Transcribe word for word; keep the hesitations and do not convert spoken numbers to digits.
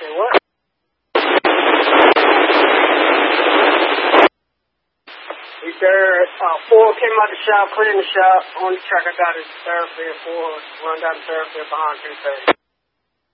Say what? He's there. Uh, four came out the shop, cleaning the shop. On the track, I got his thoroughfare. Four run down the thoroughfare behind three phase.